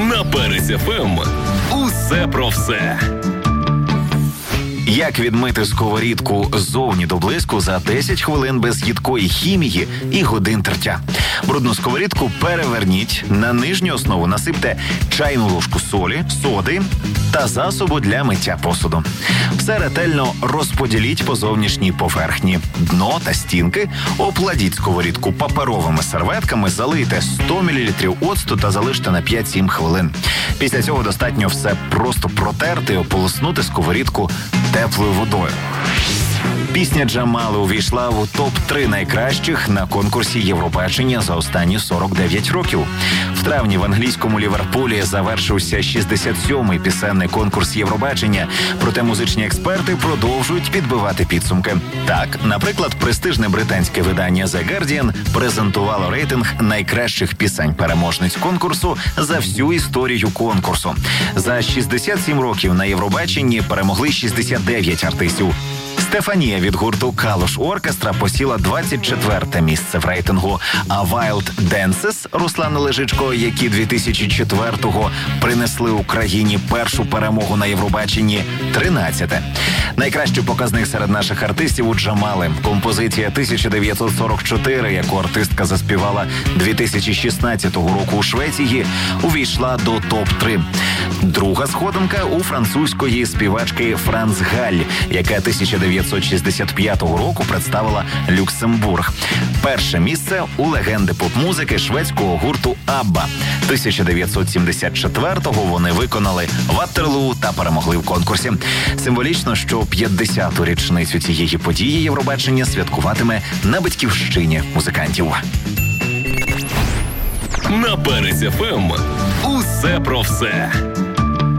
На Перець ФМ. Усе про все. Як відмити сковорідку ззовні до блиску за 10 хвилин без їдкої хімії і годин тертя. Брудну сковорідку переверніть, на нижню основу насипте чайну ложку солі, соди та засобу для миття посуду. Все ретельно розподіліть по зовнішній поверхні. Дно та стінки обкладіть сковорідку паперовими серветками, залийте 100 мл оцту та залиште на 5-7 хвилин. Після цього достатньо все просто протерти і ополоснути сковорідку теплою водою. Пісня Джамали увійшла у топ-3 найкращих на конкурсі Євробачення за останні 49 років. В травні в англійському Ліверпулі завершився 67-й пісенний конкурс Євробачення, проте музичні експерти продовжують підбивати підсумки. Так, наприклад, престижне британське видання The Guardian презентувало рейтинг найкращих пісень-переможниць конкурсу за всю історію конкурсу. За 67 років на Євробаченні перемогли 69 артистів. Стефанія від гурту Калуш Оркестра посіла 24-те місце в рейтингу, а Wild Dances Руслана Лежичко, які 2004-го принесли Україні першу перемогу на Євробаченні, 13-те. Найкращий показник серед наших артистів у Джамали. Композиція 1944, яку артистка заспівала 2016 року у Швеції, увійшла до топ-3. Друга сходинка у французької співачки Франц Галь, яка 1965 року представила Люксембург. Перше місце у легенди поп-музики шведського гурту Абба. 1974-го вони виконали «Ватерлу» та перемогли в конкурсі. Символічно, що 50-ту річницю цієї події Євробачення святкуватиме на батьківщині музикантів. На Перець ФМ. Усе про все.